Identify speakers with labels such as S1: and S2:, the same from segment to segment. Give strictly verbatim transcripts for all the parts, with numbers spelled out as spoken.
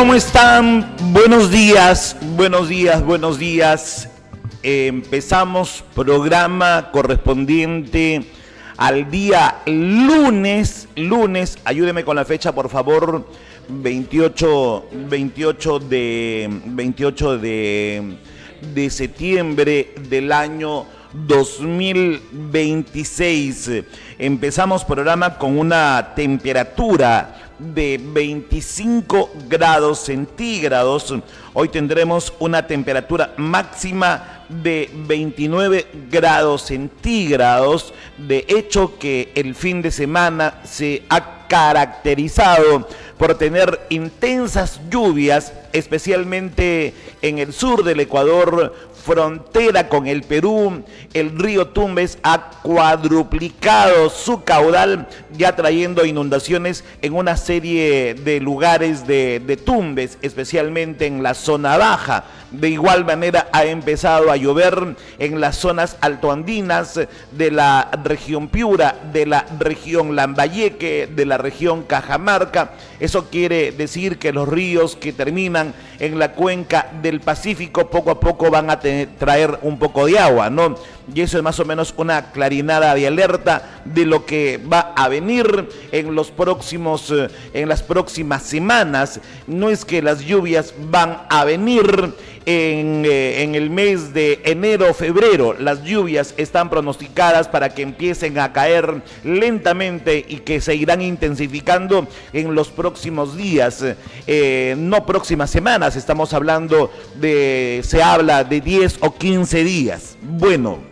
S1: ¿Cómo están? Buenos días, buenos días, buenos días. Eh, empezamos programa correspondiente al día lunes, lunes, ayúdeme con la fecha por favor, veintiocho, veintiocho de, veintiocho de, de septiembre del año dos mil veintiséis. Empezamos programa con una temperatura de veinticinco grados centígrados. Hoy tendremos una temperatura máxima de veintinueve grados centígrados. De hecho, que el fin de semana se ha caracterizado por tener intensas lluvias, especialmente en el sur del Ecuador, frontera con el Perú. El río Tumbes ha cuadruplicado su caudal, ya trayendo inundaciones en una serie de lugares de, de Tumbes, especialmente en la zona baja. De igual manera ha empezado a llover en las zonas altoandinas de la región Piura, de la región Lambayeque, de la región Cajamarca. Eso quiere decir que los ríos que terminan en la cuenca del Pacífico poco a poco van a tener, traer un poco de agua, ¿no? Y eso es más o menos una clarinada de alerta de lo que va a venir en los próximos, en las próximas semanas. No es que las lluvias van a venir en, eh, en el mes de enero o febrero. Las lluvias están pronosticadas para que empiecen a caer lentamente y que se irán intensificando en los próximos días, eh, no próximas semanas. Estamos hablando de, se habla de diez o quince días. Bueno,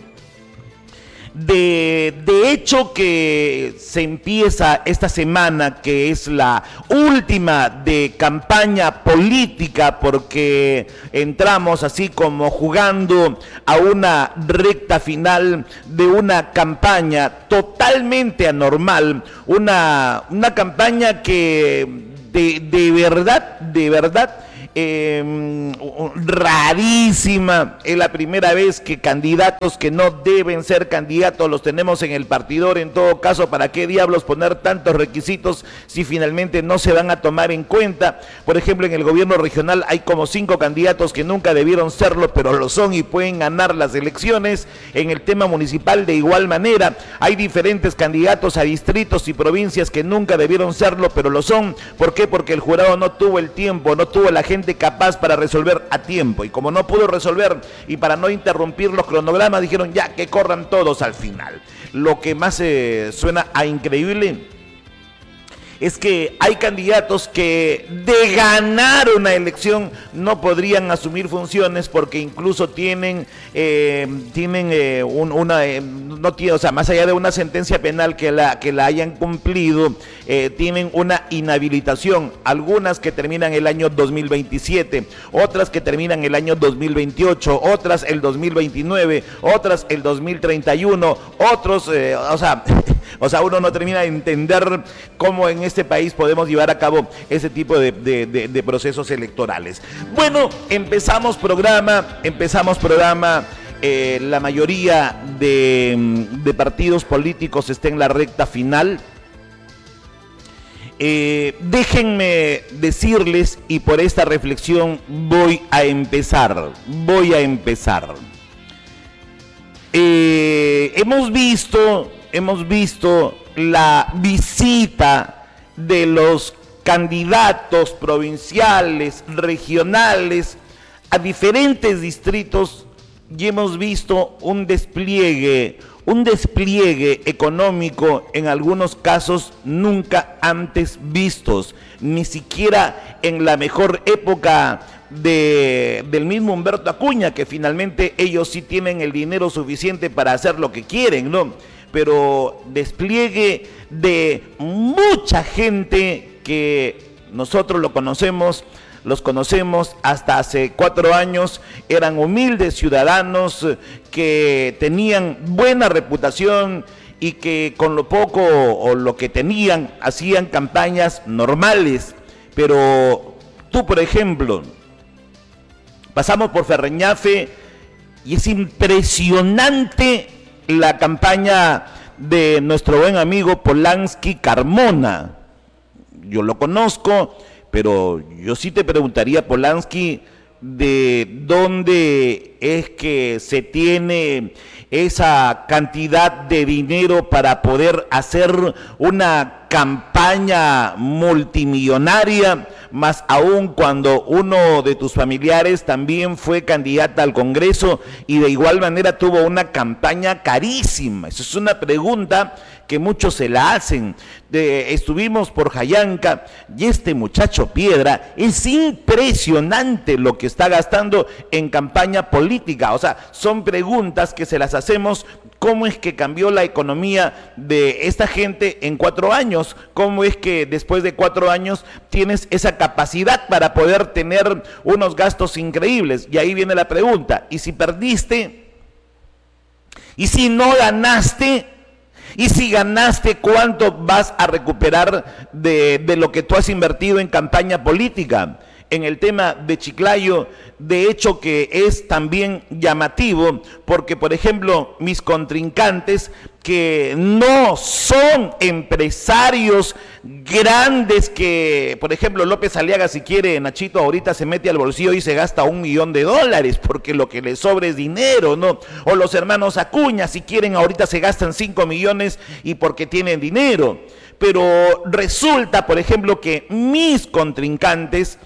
S1: De, de hecho que se empieza esta semana, que es la última de campaña política, porque entramos así como jugando a una recta final de una campaña totalmente anormal, una, una campaña que de, de verdad, de verdad, Eh, rarísima. Es la primera vez que candidatos que no deben ser candidatos los tenemos en el partidor. En todo caso, ¿para qué diablos poner tantos requisitos si finalmente no se van a tomar en cuenta? Por ejemplo, en el gobierno regional hay como cinco candidatos que nunca debieron serlo, pero lo son y pueden ganar las elecciones. En el tema municipal, de igual manera, hay diferentes candidatos a distritos y provincias que nunca debieron serlo, pero lo son. ¿Por qué? Porque el jurado no tuvo el tiempo, no tuvo la gente capaz para resolver a tiempo, y como no pudo resolver y para no interrumpir los cronogramas, dijeron ya que corran todos al final. Lo que más eh, suena a increíble es que hay candidatos que de ganar una elección no podrían asumir funciones porque incluso tienen, eh, tienen eh, un, una, eh, no tiene, o sea, más allá de una sentencia penal que la, que la hayan cumplido, eh, tienen una inhabilitación, algunas que terminan el año dos mil veintisiete, otras que terminan el año dos mil veintiocho, otras el dos mil veintinueve, otras el dos mil treinta y uno, otros, eh, o sea, o sea, uno no termina de entender cómo en este país podemos llevar a cabo ese tipo de, de, de, de procesos electorales. Bueno, empezamos programa, empezamos programa. Eh, la mayoría de, de partidos políticos está en la recta final. Eh, déjenme decirles, y por esta reflexión voy a empezar, voy a empezar. Eh, hemos visto, hemos visto la visita de los candidatos provinciales, regionales, a diferentes distritos, y hemos visto un despliegue, un despliegue económico en algunos casos nunca antes vistos, ni siquiera en la mejor época de, del mismo Humberto Acuña, que finalmente ellos sí tienen el dinero suficiente para hacer lo que quieren, ¿no? Pero despliegue de mucha gente que nosotros lo conocemos, los conocemos hasta hace cuatro años, eran humildes ciudadanos que tenían buena reputación y que con lo poco o lo que tenían hacían campañas normales. Pero tú, por ejemplo, pasamos por Ferreñafe y es impresionante la campaña de nuestro buen amigo Polanski Carmona. Yo lo conozco, pero yo sí te preguntaría, Polanski, de dónde es que se tiene esa cantidad de dinero para poder hacer una campaña multimillonaria, más aún cuando uno de tus familiares también fue candidata al Congreso y de igual manera tuvo una campaña carísima. Esa es una pregunta que muchos se la hacen. De, estuvimos por Jayanca y este muchacho Piedra, es impresionante lo que está gastando en campaña política. O sea, son preguntas que se las hacemos. ¿Cómo es que cambió la economía de esta gente en cuatro años? ¿Cómo es que después de cuatro años tienes esa capacidad para poder tener unos gastos increíbles? Y ahí viene la pregunta, ¿y si perdiste? ¿Y si no ganaste? Y si ganaste, ¿cuánto vas a recuperar de, de lo que tú has invertido en campaña política? En el tema de Chiclayo, de hecho que es también llamativo, porque por ejemplo mis contrincantes que no son empresarios grandes, que por ejemplo López Aliaga, si quiere, Nachito, ahorita se mete al bolsillo y se gasta un millón de dólares porque lo que le sobra es dinero, ¿no? O los hermanos Acuña, si quieren, ahorita se gastan cinco millones y porque tienen dinero. Pero resulta, por ejemplo, que mis contrincantes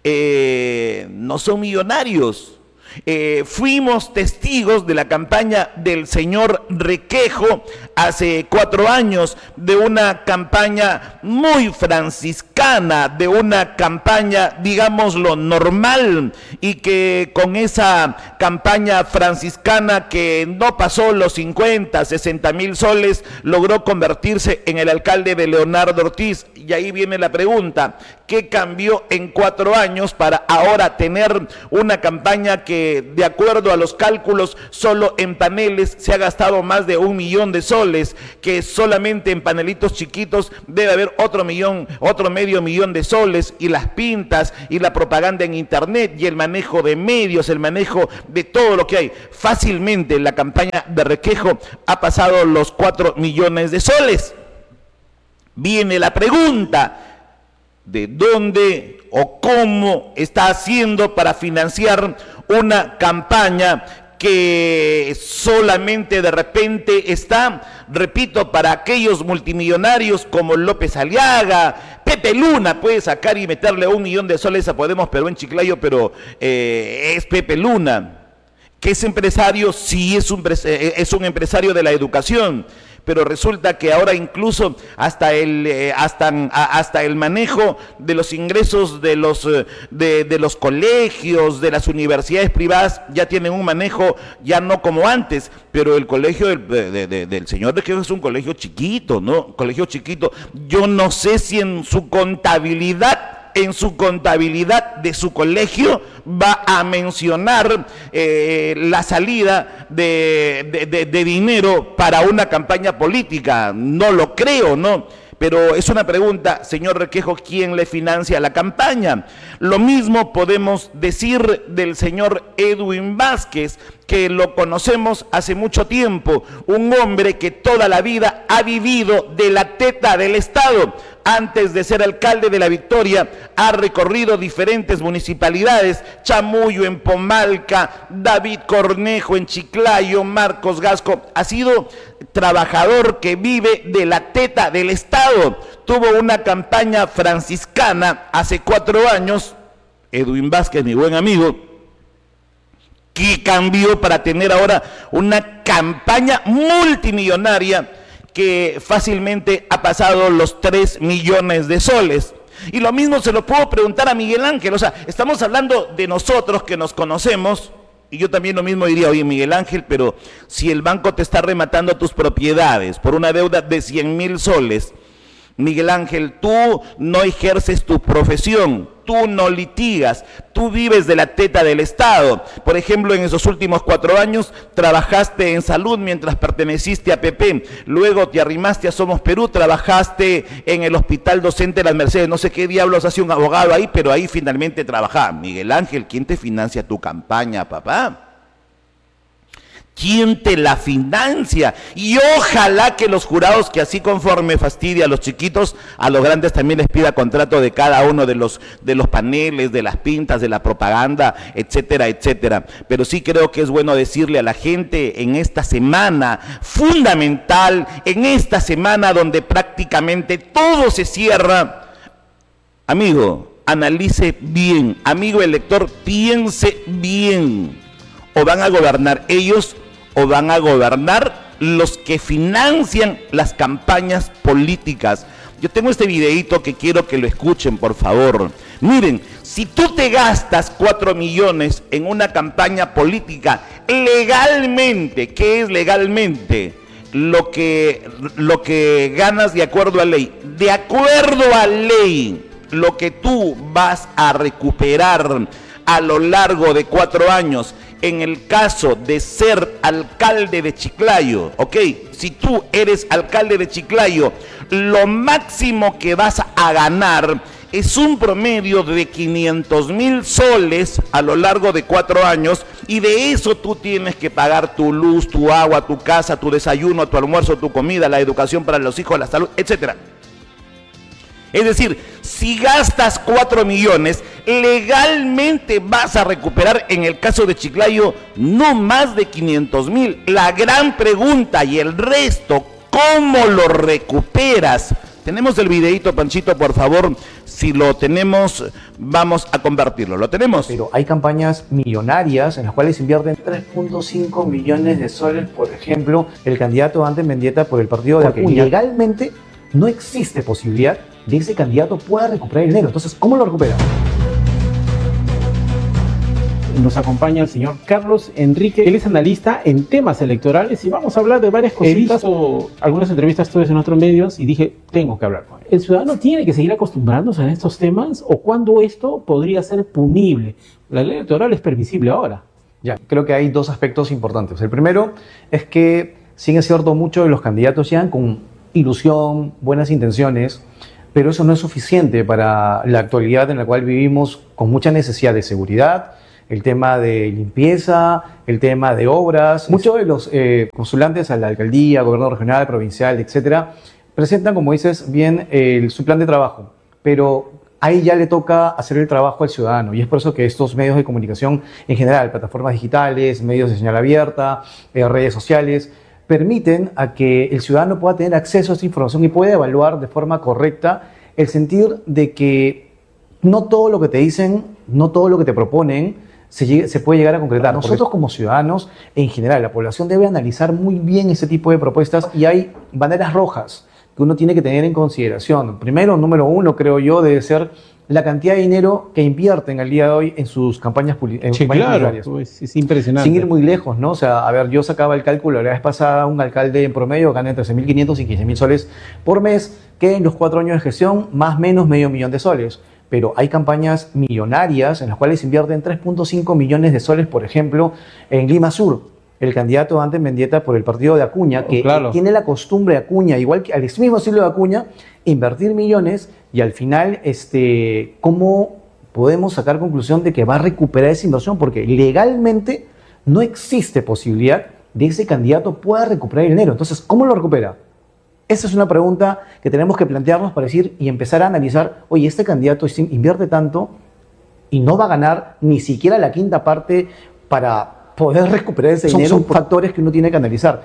S1: Eh, no son millonarios. Eh, fuimos testigos de la campaña del señor Requejo hace cuatro años, de una campaña muy franciscana, de una campaña, digámoslo, normal, y que con esa campaña franciscana que no pasó los cincuenta, sesenta mil soles, logró convertirse en el alcalde de Leonardo Ortiz. Y ahí viene la pregunta, ¿qué cambió en cuatro años para ahora tener una campaña que, de acuerdo a los cálculos, solo en paneles se ha gastado más de un millón de soles, que solamente en panelitos chiquitos debe haber otro millón, otro medio millón de soles, y las pintas y la propaganda en internet y el manejo de medios, el manejo de todo lo que hay? Fácilmente la campaña de Requejo ha pasado los cuatro millones de soles. Viene la pregunta, ¿de dónde o cómo está haciendo para financiar una campaña que solamente de repente está, repito, para aquellos multimillonarios como López Aliaga? Pepe Luna puede sacar y meterle un millón de soles a Podemos Perú en Chiclayo, pero eh, es Pepe Luna, que es empresario, sí es un, es un empresario de la educación, pero resulta que ahora incluso hasta el eh, hasta hasta el manejo de los ingresos de los de, de los colegios, de las universidades privadas, ya tienen un manejo ya no como antes. Pero el colegio del, de, de, del señor Requejo es un colegio chiquito, ¿no? Colegio chiquito. Yo no sé si en su contabilidad en su contabilidad de su colegio va a mencionar eh, la salida de, de, de, de dinero para una campaña política. No lo creo, ¿no? Pero es una pregunta, señor Requejo, ¿quién le financia la campaña? Lo mismo podemos decir del señor Edwin Vázquez, que lo conocemos hace mucho tiempo, un hombre que toda la vida ha vivido de la teta del Estado. Antes de ser alcalde de La Victoria, ha recorrido diferentes municipalidades: Chamuyo en Pomalca, David Cornejo en Chiclayo, Marcos Gasco. Ha sido trabajador que vive de la teta del Estado. Tuvo una campaña franciscana hace cuatro años, Edwin Vázquez, mi buen amigo, que cambió para tener ahora una campaña multimillonaria que fácilmente ha pasado los tres millones de soles. Y lo mismo se lo puedo preguntar a Miguel Ángel. O sea, estamos hablando de nosotros que nos conocemos, y yo también lo mismo diría: oye, Miguel Ángel, pero si el banco te está rematando tus propiedades por una deuda de cien mil soles, Miguel Ángel, tú no ejerces tu profesión, tú no litigas, tú vives de la teta del Estado. Por ejemplo, en esos últimos cuatro años trabajaste en salud mientras perteneciste a P P, luego te arrimaste a Somos Perú, trabajaste en el Hospital Docente de las Mercedes, no sé qué diablos hace un abogado ahí, pero ahí finalmente trabajaba. Miguel Ángel, ¿quién te financia tu campaña, papá? ¿Quién te la financia? Y ojalá que los jurados, que así conforme fastidia a los chiquitos, a los grandes también les pida contrato de cada uno de los, de los paneles, de las pintas, de la propaganda, etcétera, etcétera. Pero sí creo que es bueno decirle a la gente en esta semana fundamental, en esta semana donde prácticamente todo se cierra, amigo, analice bien, amigo elector, piense bien. O van a gobernar ellos o van a gobernar los que financian las campañas políticas. Yo tengo este videíto que quiero que lo escuchen, por favor. Miren, si tú te gastas cuatro millones en una campaña política legalmente, ¿qué es legalmente? Lo que, lo que ganas de acuerdo a ley. De acuerdo a ley, lo que tú vas a recuperar a lo largo de cuatro años, en el caso de ser alcalde de Chiclayo, ¿ok? Si tú eres alcalde de Chiclayo, lo máximo que vas a ganar es un promedio de quinientos mil soles a lo largo de cuatro años, y de eso tú tienes que pagar tu luz, tu agua, tu casa, tu desayuno, tu almuerzo, tu comida, la educación para los hijos, la salud, etcétera. Es decir, si gastas cuatro millones, legalmente vas a recuperar, en el caso de Chiclayo, no más de quinientos mil. La gran pregunta, y el resto, ¿cómo lo recuperas? Tenemos el videíto, Panchito, por favor. Si lo tenemos, vamos a convertirlo. ¿Lo tenemos?
S2: Pero hay campañas millonarias en las cuales invierten tres punto cinco millones de soles, por ejemplo, el candidato Dante Mendieta por el partido de Acuña. Legalmente no existe posibilidad de que ese candidato pueda recuperar el dinero. Entonces, ¿cómo lo recupera?
S3: Nos acompaña el señor Carlos Enrique, él es analista en temas electorales y vamos a hablar de varias cositas. He visto algunas entrevistas tuyas en otros medios y dije, tengo que hablar con él. ¿El ciudadano tiene que seguir acostumbrándose a estos temas o cuándo esto podría ser punible? La ley electoral es permisible ahora.
S2: Ya, creo que hay dos aspectos importantes. El primero es que, sí es cierto, muchos de los candidatos llegan con ilusión, buenas intenciones, pero eso no es suficiente para la actualidad en la cual vivimos, con mucha necesidad de seguridad, el tema de limpieza, el tema de obras. Muchos de los eh, postulantes a la alcaldía, gobierno regional, provincial, etcétera, presentan, como dices bien, el, su plan de trabajo, pero ahí ya le toca hacer el trabajo al ciudadano, y es por eso que estos medios de comunicación en general, plataformas digitales, medios de señal abierta, eh, redes sociales, permiten a que el ciudadano pueda tener acceso a esta información y pueda evaluar de forma correcta el sentir de que no todo lo que te dicen, no todo lo que te proponen se, llegue, se puede llegar a concretar. Nosotros como ciudadanos, en general, la población debe analizar muy bien ese tipo de propuestas, y hay banderas rojas que uno tiene que tener en consideración. Primero, número uno, creo yo, debe ser la cantidad de dinero que invierten al día de hoy en sus campañas, en
S3: sí,
S2: campañas
S3: claro,
S2: publicitarias.
S3: Pues, es impresionante.
S2: Sin ir muy lejos, ¿no? O sea, a ver, yo sacaba el cálculo, la vez pasada un alcalde en promedio gana entre trece mil quinientos y quince mil soles por mes, que en los cuatro años de gestión, más o menos medio millón de soles. Pero hay campañas millonarias en las cuales invierten tres punto cinco millones de soles, por ejemplo, en Lima Sur. El candidato Dante Mendieta por el partido de Acuña, que oh, claro. tiene la costumbre de Acuña, igual que al mismo estilo de Acuña, invertir millones, y al final, este, ¿cómo podemos sacar conclusión de que va a recuperar esa inversión? Porque legalmente no existe posibilidad de que ese candidato pueda recuperar el dinero. Entonces, ¿cómo lo recupera? Esa es una pregunta que tenemos que plantearnos para decir y empezar a analizar, oye, este candidato invierte tanto y no va a ganar ni siquiera la quinta parte para poder recuperar ese dinero. Son factores que uno tiene que analizar.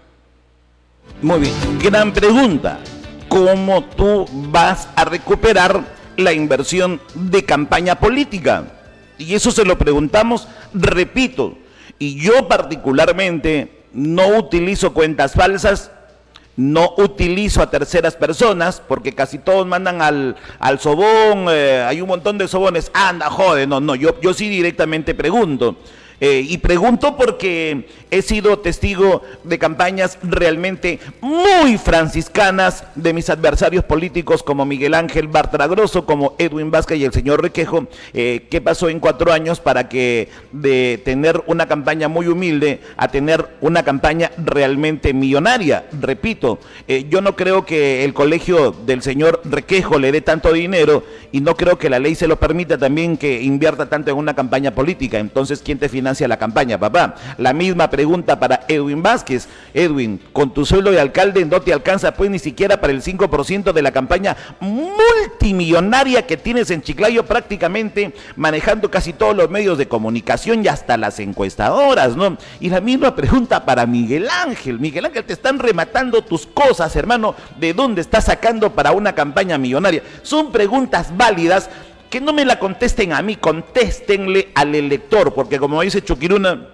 S1: Muy bien, gran pregunta. ¿Cómo tú vas a recuperar la inversión de campaña política? Y eso se lo preguntamos, repito, y yo particularmente no utilizo cuentas falsas, no utilizo a terceras personas, porque casi todos mandan al, al sobón, eh, hay un montón de sobones, anda, jode, no, no, yo, yo sí directamente pregunto. Eh, y pregunto porque he sido testigo de campañas realmente muy franciscanas de mis adversarios políticos como Miguel Ángel Bartragroso, como Edwin Vázquez y el señor Requejo. Eh, ¿Qué pasó en cuatro años para que de tener una campaña muy humilde a tener una campaña realmente millonaria? Repito, eh, yo no creo que el colegio del señor Requejo le dé tanto dinero, y no creo que la ley se lo permita también que invierta tanto en una campaña política. Entonces, ¿quién te financia financia la campaña, papá. La misma pregunta para Edwin Vázquez. Edwin, con tu sueldo de alcalde no te alcanza pues ni siquiera para el cinco por ciento de la campaña multimillonaria que tienes en Chiclayo, prácticamente manejando casi todos los medios de comunicación y hasta las encuestadoras, ¿no? Y la misma pregunta para Miguel Ángel. Miguel Ángel, te están rematando tus cosas, hermano. ¿De dónde estás sacando para una campaña millonaria? Son preguntas válidas. Que no me la contesten a mí, contéstenle al elector, porque como dice Chuquiruna,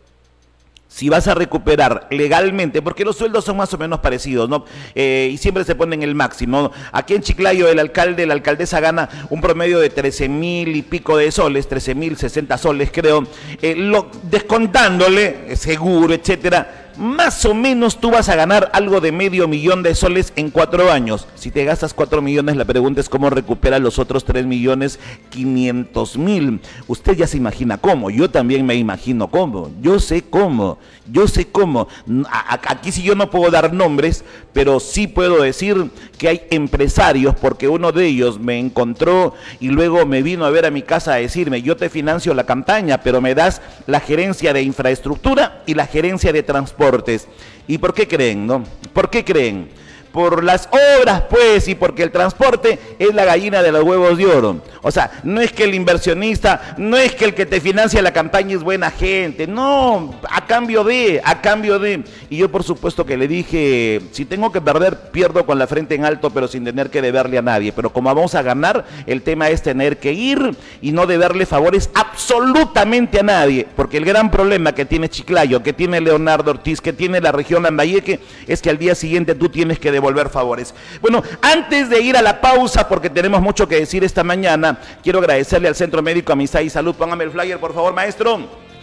S1: si vas a recuperar legalmente, porque los sueldos son más o menos parecidos, ¿no? Eh, y siempre se ponen el máximo, ¿no? Aquí en Chiclayo el alcalde, la alcaldesa gana un promedio de trece mil y pico de soles, trece mil sesenta soles creo, eh, lo, descontándole eh, seguro, etcétera. Más o menos tú vas a ganar algo de medio millón de soles en cuatro años. Si te gastas cuatro millones, la pregunta es cómo recupera los otros tres millones quinientos mil. Usted ya se imagina cómo, yo también me imagino cómo, yo sé cómo, yo sé cómo. Aquí sí yo no puedo dar nombres, pero sí puedo decir que hay empresarios, porque uno de ellos me encontró y luego me vino a ver a mi casa a decirme, yo te financio la campaña, pero me das la gerencia de infraestructura y la gerencia de transporte. ¿Y por qué creen, no? ¿Por qué creen? Por las obras, pues, y porque el transporte es la gallina de los huevos de oro. O sea, no es que el inversionista, no es que el que te financia la campaña es buena gente, no, a cambio de, a cambio de. Y yo por supuesto que le dije, si tengo que perder, pierdo con la frente en alto, pero sin tener que deberle a nadie. Pero como vamos a ganar, el tema es tener que ir y no deberle favores absolutamente a nadie. Porque el gran problema que tiene Chiclayo, que tiene Leonardo Ortiz, que tiene la región Lambayeque, es que al día siguiente tú tienes que devolver volver favores. Bueno, antes de ir a la pausa, porque tenemos mucho que decir esta mañana, quiero agradecerle al Centro Médico Amistad y Salud. Póngame el flyer, por favor, maestro.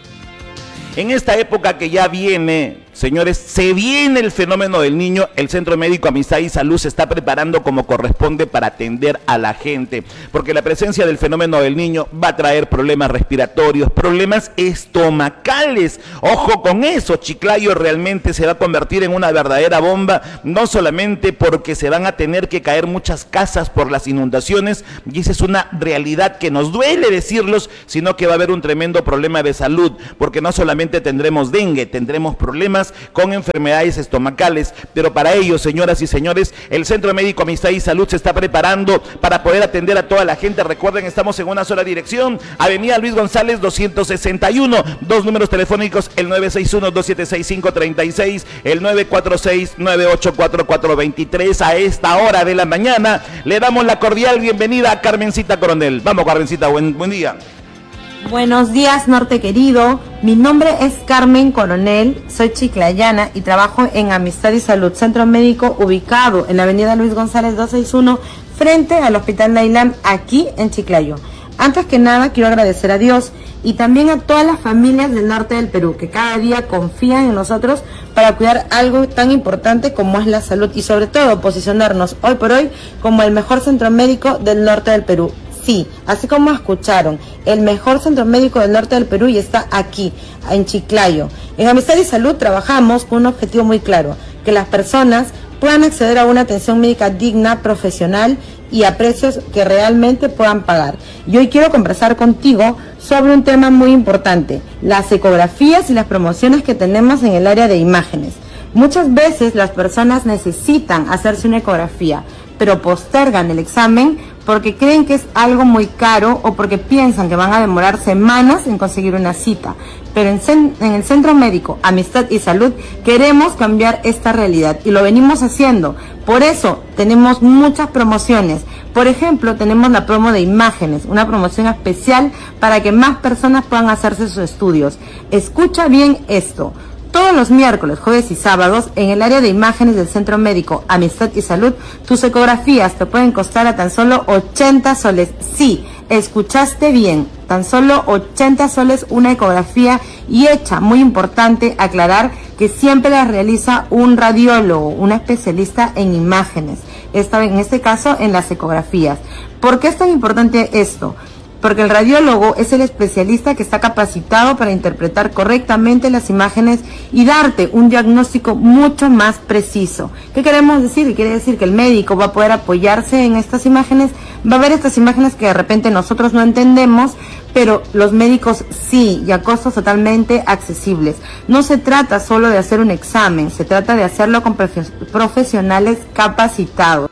S1: En esta época que ya viene, señores, se viene el fenómeno del niño, el Centro Médico Amistad y Salud se está preparando como corresponde para atender a la gente, porque la presencia del fenómeno del niño va a traer problemas respiratorios, problemas estomacales. Ojo con eso, Chiclayo realmente se va a convertir en una verdadera bomba, no solamente porque se van a tener que caer muchas casas por las inundaciones, y esa es una realidad que nos duele decirlos, sino que va a haber un tremendo problema de salud, porque no solamente tendremos dengue, tendremos problemas con enfermedades estomacales, pero para ello, señoras y señores, el Centro Médico Amistad y Salud se está preparando para poder atender a toda la gente. Recuerden, estamos en una sola dirección, Avenida Luis González doscientos sesenta y uno, dos números telefónicos, el nueve seis uno, dos siete seis, cinco tres seis, el nueve cuatro seis, nueve ocho cuatro cuatro dos tres. A esta hora de la mañana le damos la cordial bienvenida a Carmencita Coronel. Vamos, Carmencita, buen, buen día.
S4: Buenos días, Norte querido. Mi nombre es Carmen Coronel, soy chiclayana y trabajo en Amistad y Salud, centro médico ubicado en la avenida Luis González doscientos sesenta y uno, frente al Hospital Nailam, aquí en Chiclayo. Antes que nada, quiero agradecer a Dios y también a todas las familias del norte del Perú que cada día confían en nosotros para cuidar algo tan importante como es la salud y sobre todo posicionarnos hoy por hoy como el mejor centro médico del norte del Perú. Sí, así como escucharon, el mejor centro médico del norte del Perú y está aquí, en Chiclayo. En Amistad y Salud trabajamos con un objetivo muy claro, que las personas puedan acceder a una atención médica digna, profesional y a precios que realmente puedan pagar. Y hoy quiero conversar contigo sobre un tema muy importante, las ecografías y las promociones que tenemos en el área de imágenes. Muchas veces las personas necesitan hacerse una ecografía, pero postergan el examen porque creen que es algo muy caro o porque piensan que van a demorar semanas en conseguir una cita. Pero en, en el Centro Médico Amistad y Salud queremos cambiar esta realidad y lo venimos haciendo. Por eso tenemos muchas promociones. Por ejemplo, tenemos la promo de imágenes, una promoción especial para que más personas puedan hacerse sus estudios. Escucha bien esto. Todos los miércoles, jueves y sábados, en el área de imágenes del Centro Médico Amistad y Salud, tus ecografías te pueden costar a tan solo ochenta soles. Sí, escuchaste bien, tan solo ochenta soles una ecografía y hecha, muy importante aclarar que siempre la realiza un radiólogo, un especialista en imágenes, esta, en este caso en las ecografías. ¿Por qué es tan importante esto? Porque el radiólogo es el especialista que está capacitado para interpretar correctamente las imágenes y darte un diagnóstico mucho más preciso. ¿Qué queremos decir? Quiere decir que el médico va a poder apoyarse en estas imágenes, va a ver estas imágenes que de repente nosotros no entendemos, pero los médicos sí, y a costos totalmente accesibles. No se trata solo de hacer un examen, se trata de hacerlo con profesionales capacitados.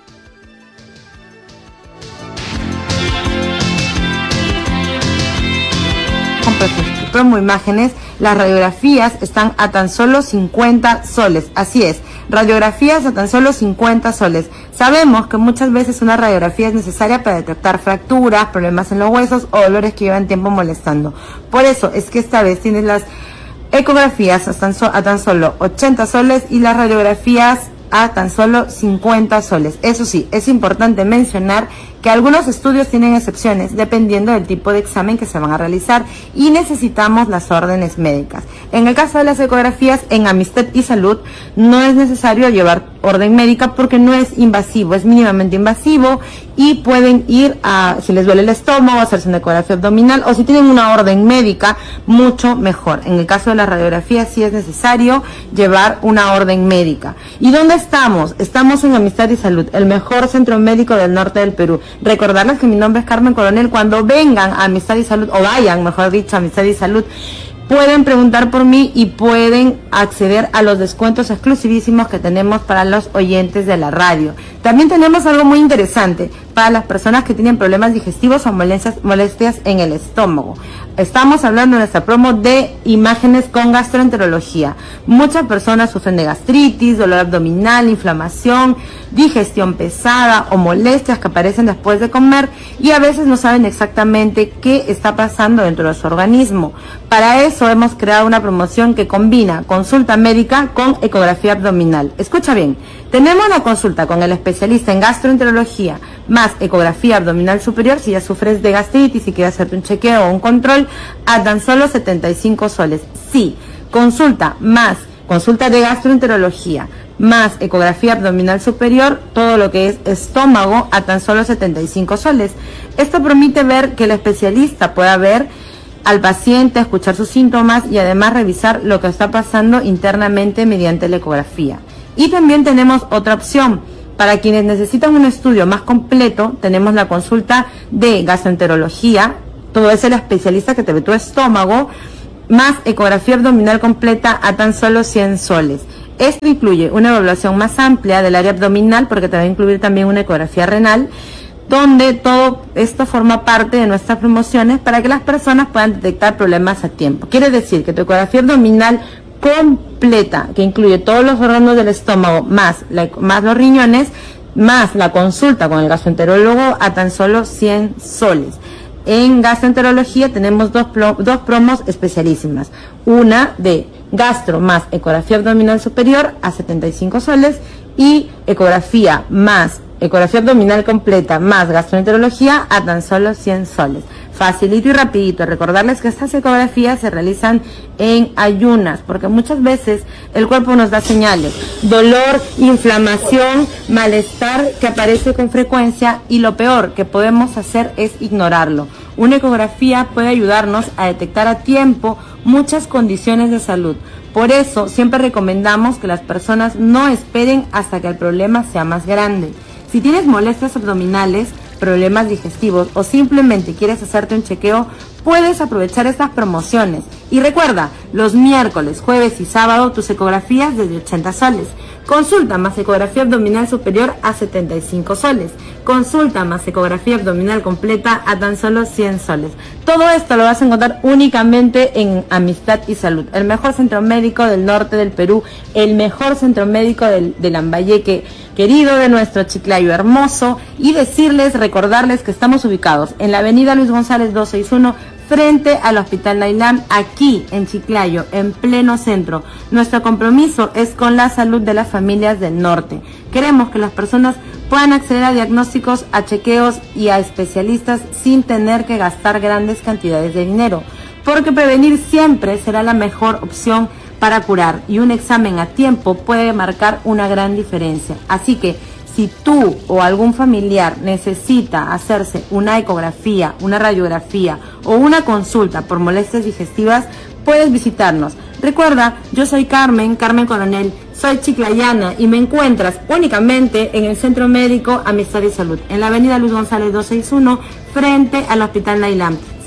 S4: Promo Imágenes, las radiografías están a tan solo cincuenta soles. Así es, radiografías a tan solo cincuenta soles. Sabemos que muchas veces una radiografía es necesaria para detectar fracturas, problemas en los huesos o dolores que llevan tiempo molestando. Por eso es que esta vez tienes las ecografías a tan, so a tan solo ochenta soles y las radiografías a tan solo cincuenta soles. Eso sí, es importante mencionar que algunos estudios tienen excepciones dependiendo del tipo de examen que se van a realizar y necesitamos las órdenes médicas. En el caso de las ecografías, en Amistad y Salud no es necesario llevar orden médica porque no es invasivo, es mínimamente invasivo y pueden ir a, si les duele el estómago, hacerse una ecografía abdominal o si tienen una orden médica, mucho mejor. En el caso de la radiografía sí es necesario llevar una orden médica. ¿Y dónde estamos? Estamos en Amistad y Salud, el mejor centro médico del norte del Perú. Recordarles que mi nombre es Carmen Coronel. Cuando vengan a Amistad y Salud, o vayan, mejor dicho, a Amistad y Salud, pueden preguntar por mí y pueden acceder a los descuentos exclusivísimos que tenemos para los oyentes de la radio. También tenemos algo muy interesante para las personas que tienen problemas digestivos o molestias, molestias en el estómago. Estamos hablando en nuestra promo de imágenes con gastroenterología. Muchas personas sufren de gastritis, dolor abdominal, inflamación, digestión pesada o molestias que aparecen después de comer y a veces no saben exactamente qué está pasando dentro de su organismo. Para eso hemos creado una promoción que combina consulta médica con ecografía abdominal. Escucha bien, tenemos la consulta con el especialista en gastroenterología más ecografía abdominal superior si ya sufres de gastritis y quieres hacerte un chequeo o un control a tan solo setenta y cinco soles. Sí, consulta más consulta de gastroenterología más ecografía abdominal superior, todo lo que es estómago a tan solo setenta y cinco soles. Esto permite ver que el especialista pueda ver al paciente, escuchar sus síntomas y además revisar lo que está pasando internamente mediante la ecografía. Y también tenemos otra opción. Para quienes necesitan un estudio más completo, tenemos la consulta de gastroenterología, todo es el especialista que te ve tu estómago, más ecografía abdominal completa a tan solo cien soles. Esto incluye una evaluación más amplia del área abdominal, porque te va a incluir también una ecografía renal, donde todo esto forma parte de nuestras promociones para que las personas puedan detectar problemas a tiempo. Quiere decir que tu ecografía abdominal completa, que incluye todos los órganos del estómago, más, la, más los riñones, más la consulta con el gastroenterólogo a tan solo cien soles. En gastroenterología tenemos dos, dos promos especialísimas. Una de gastro más ecografía abdominal superior a setenta y cinco soles y ecografía más ecografía abdominal completa más gastroenterología a tan solo cien soles. Facilito y rapidito. Recordarles que estas ecografías se realizan en ayunas, porque muchas veces el cuerpo nos da señales. Dolor, inflamación, malestar que aparece con frecuencia y lo peor que podemos hacer es ignorarlo. Una ecografía puede ayudarnos a detectar a tiempo muchas condiciones de salud. Por eso siempre recomendamos que las personas no esperen hasta que el problema sea más grande. Si tienes molestias abdominales, problemas digestivos o simplemente quieres hacerte un chequeo, puedes aprovechar estas promociones. Y recuerda, los miércoles, jueves y sábado tus ecografías desde ochenta soles. Consulta más ecografía abdominal superior a setenta y cinco soles. Consulta más ecografía abdominal completa a tan solo cien soles. Todo esto lo vas a encontrar únicamente en Amistad y Salud, el mejor centro médico del norte del Perú, el mejor centro médico del, del Lambayeque querido, de nuestro Chiclayo hermoso, y decirles, recordarles que estamos ubicados en la avenida Luis González doscientos sesenta y uno, frente al Hospital Nailam, aquí en Chiclayo, en pleno centro. Nuestro compromiso es con la salud de las familias del norte. Queremos que las personas puedan acceder a diagnósticos, a chequeos y a especialistas sin tener que gastar grandes cantidades de dinero, porque prevenir siempre será la mejor opción para curar, y un examen a tiempo puede marcar una gran diferencia. Así que si tú o algún familiar necesita hacerse una ecografía, una radiografía o una consulta por molestias digestivas, puedes visitarnos. Recuerda, yo soy Carmen, Carmen Coronel, soy chiclayana y me encuentras únicamente en el Centro Médico Amistad y Salud, en la avenida Luis González doscientos sesenta y uno, frente al Hospital Nailam.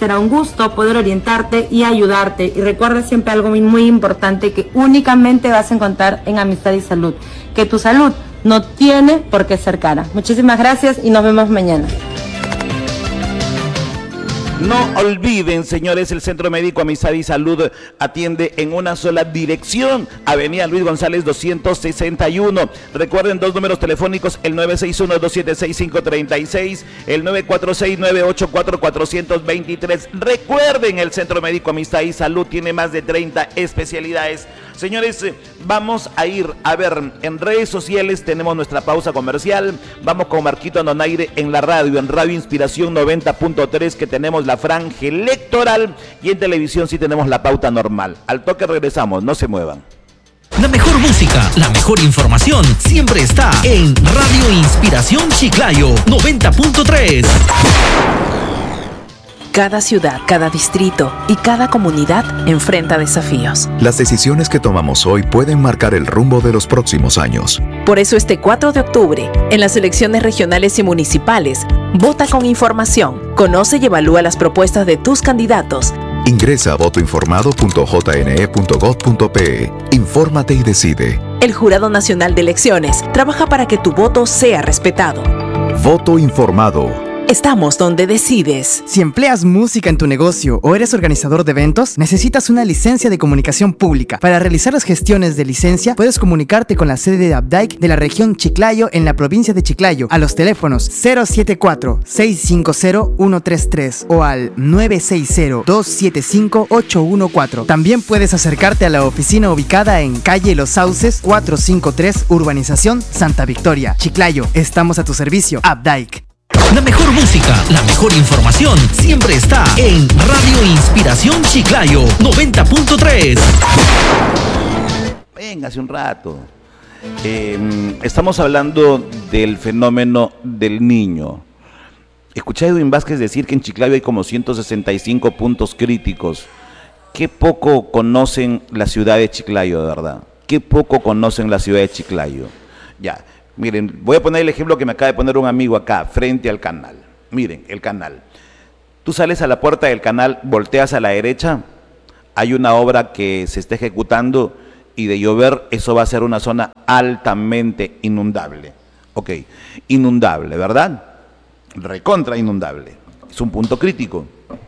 S4: será un gusto poder orientarte y ayudarte. Y recuerda siempre algo muy, muy importante, que únicamente vas a encontrar en Amistad y Salud, que tu salud no tiene por qué ser cara. Muchísimas gracias y nos vemos mañana.
S1: No olviden, señores, el Centro Médico Amistad y Salud atiende en una sola dirección, Avenida Luis González doscientos sesenta y uno. Recuerden dos números telefónicos, el nueve seis uno, dos siete seis, cinco tres seis, el nueve cuatro seis, nueve ocho cuatro, cuatro dos tres. Recuerden, el Centro Médico Amistad y Salud tiene más de treinta especialidades. Señores, vamos a ir a ver en redes sociales, tenemos nuestra pausa comercial, vamos con Marquito Andonaire en la radio, en Radio Inspiración noventa punto tres, que tenemos la franja electoral, y en televisión sí tenemos la pauta normal. Al toque regresamos, no se muevan.
S5: La mejor música, la mejor información siempre está en Radio Inspiración Chiclayo noventa punto tres.
S6: Cada ciudad, cada distrito y cada comunidad enfrenta desafíos.
S7: Las decisiones que tomamos hoy pueden marcar el rumbo de los próximos años.
S6: Por eso este cuatro de octubre, en las elecciones regionales y municipales, vota con información, conoce y evalúa las propuestas de tus candidatos.
S7: Ingresa a voto informado punto j n e punto gov punto p e. Infórmate y decide.
S6: El Jurado Nacional de Elecciones trabaja para que tu voto sea respetado.
S7: Voto informado.
S6: Estamos donde decides.
S8: Si empleas música en tu negocio o eres organizador de eventos, necesitas una licencia de comunicación pública. Para realizar las gestiones de licencia, puedes comunicarte con la sede de Abdaic de la región Chiclayo en la provincia de Chiclayo a los teléfonos cero siete cuatro, seis cinco cero, uno tres tres o al nueve seis cero, dos siete cinco, ocho uno cuatro. También puedes acercarte a la oficina ubicada en calle Los Sauces cuatrocientos cincuenta y tres, Urbanización Santa Victoria, Chiclayo. Estamos a tu servicio. Abdaic.
S5: La mejor música, la mejor información siempre está en Radio Inspiración Chiclayo noventa punto tres.
S1: Venga, hace un rato. Eh, estamos hablando del fenómeno del niño. Escuché a Edwin Vázquez decir que en Chiclayo hay como ciento sesenta y cinco puntos críticos. Qué poco conocen la ciudad de Chiclayo, de verdad. Qué poco conocen la ciudad de Chiclayo. Ya. Miren, voy a poner el ejemplo que me acaba de poner un amigo acá, frente al canal. Miren, el canal. Tú sales a la puerta del canal, volteas a la derecha, hay una obra que se está ejecutando y de llover eso va a ser una zona altamente inundable. Ok, inundable, ¿verdad? Recontra inundable. Es un punto crítico.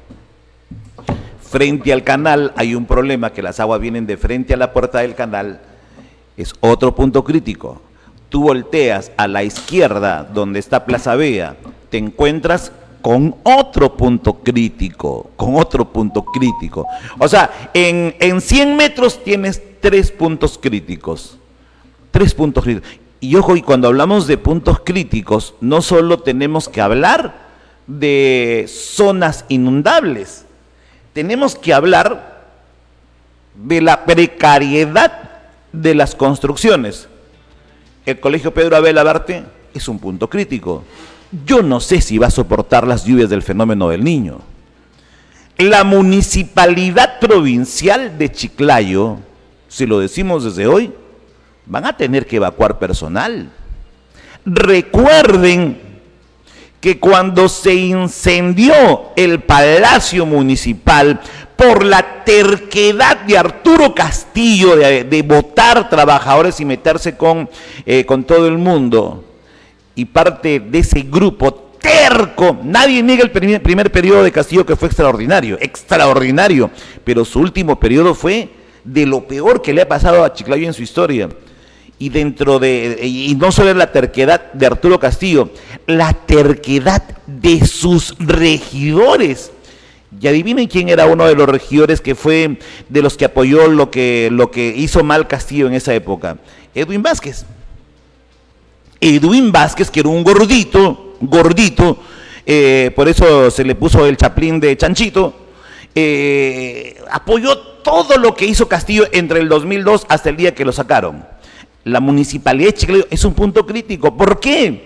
S1: Frente al canal hay un problema, que las aguas vienen de frente a la puerta del canal. Es otro punto crítico. Tú volteas a la izquierda, donde está Plaza Vea, te encuentras con otro punto crítico, con otro punto crítico. O sea, en, en cien metros tienes tres puntos críticos, tres puntos críticos. Y ojo, y cuando hablamos de puntos críticos, no solo tenemos que hablar de zonas inundables, tenemos que hablar de la precariedad de las construcciones. El Colegio Pedro Abel Abarte es un punto crítico. Yo no sé si va a soportar las lluvias del fenómeno del Niño. La Municipalidad Provincial de Chiclayo, si lo decimos desde hoy, van a tener que evacuar personal. Recuerden que cuando se incendió el Palacio Municipal por la terquedad de Arturo Castillo de, de votar trabajadores y meterse con, eh, con todo el mundo, y parte de ese grupo terco, nadie niega el primer, primer periodo de Castillo, que fue extraordinario, extraordinario, pero su último periodo fue de lo peor que le ha pasado a Chiclayo en su historia. Y dentro de, y no solo es la terquedad de Arturo Castillo, la terquedad de sus regidores. Y adivinen quién era uno de los regidores que fue de los que apoyó lo que, lo que hizo mal Castillo en esa época. Edwin Vázquez. Edwin Vázquez, que era un gordito, gordito, eh, por eso se le puso el chaplín de chanchito, eh, apoyó todo lo que hizo Castillo entre el dos mil dos hasta el día que lo sacaron. La Municipalidad de Chiclayo es un punto crítico. ¿Por qué?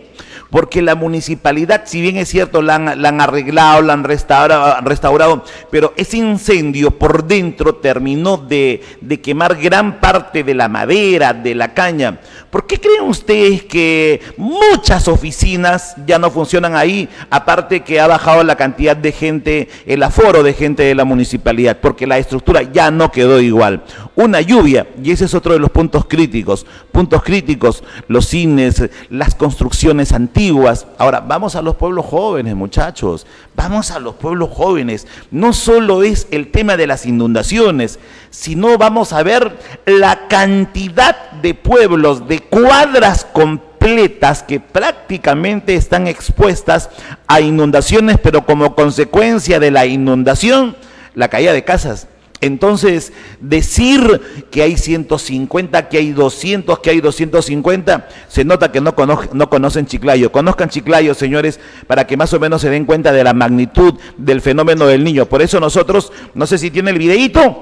S1: porque la municipalidad, si bien es cierto, la han, la han arreglado, la han restaurado, restaurado, pero ese incendio por dentro terminó de, de quemar gran parte de la madera, de la caña. ¿Por qué creen ustedes que muchas oficinas ya no funcionan ahí? Aparte que ha bajado la cantidad de gente, el aforo de gente de la municipalidad, porque la estructura ya no quedó igual. Una lluvia, y ese es otro de los puntos críticos, puntos críticos, los cines, las construcciones antiguas. Ahora, vamos a los pueblos jóvenes, muchachos, vamos a los pueblos jóvenes. No solo es el tema de las inundaciones, sino vamos a ver la cantidad de pueblos, de cuadras completas que prácticamente están expuestas a inundaciones, pero como consecuencia de la inundación, la caída de casas. Entonces, decir que hay ciento cincuenta, que hay doscientos, que hay doscientos cincuenta, se nota que no, cono no conocen Chiclayo. Conozcan Chiclayo, señores, para que más o menos se den cuenta de la magnitud del fenómeno del Niño. Por eso nosotros, no sé si tiene el videíto,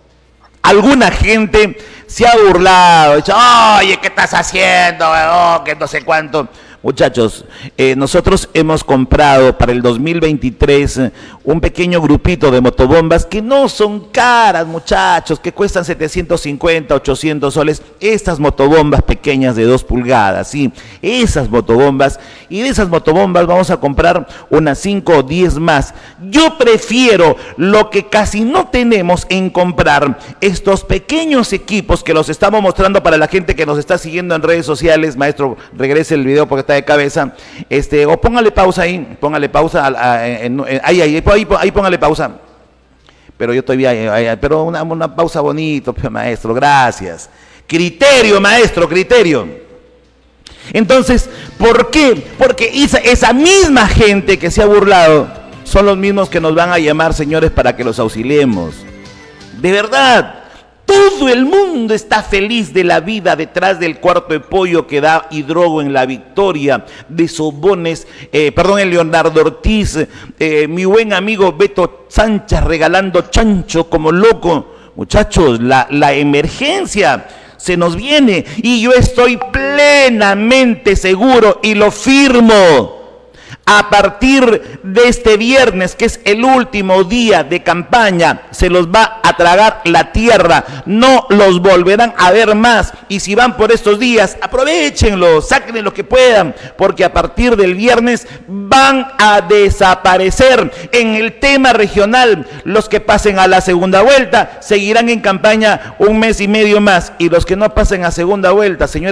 S1: alguna gente se ha burlado, ha dicho, oye, ¿qué estás haciendo? Oh, que no sé cuánto. Muchachos, eh, nosotros hemos comprado para el dos mil veintitrés eh, un pequeño grupito de motobombas que no son caras, muchachos, que cuestan setecientos cincuenta, ochocientos soles. Estas motobombas pequeñas de dos pulgadas, sí, esas motobombas. Y de esas motobombas vamos a comprar unas cinco o diez más. Yo prefiero lo que casi no tenemos en comprar estos pequeños equipos que los estamos mostrando para la gente que nos está siguiendo en redes sociales. Maestro, regrese el video porque está de cabeza, este, o póngale pausa ahí, póngale pausa, a, a, en, en, ahí, ahí, ahí, ahí póngale pausa, pero yo estoy ahí, ahí, pero una, una pausa bonito, maestro, gracias, criterio, maestro, criterio. Entonces, ¿por qué? Porque esa, esa misma gente que se ha burlado, son los mismos que nos van a llamar, señores, para que los auxiliemos, de verdad. Todo el mundo está feliz de la vida detrás del cuarto de pollo que da Hidrogo en La Victoria, de Sobones, eh, perdón, el Leonardo Ortiz, eh, mi buen amigo Beto Sánchez regalando chancho como loco. Muchachos, la, la emergencia se nos viene y yo estoy plenamente seguro y lo firmo. A partir de este viernes, que es el último día de campaña, se los va a tragar la tierra, no los volverán a ver más. Y si van por estos días, aprovechenlo, saquen lo que puedan, porque a partir del viernes van a desaparecer. En el tema regional, los que pasen a la segunda vuelta seguirán en campaña un mes y medio más, y los que no pasen a segunda vuelta, señores,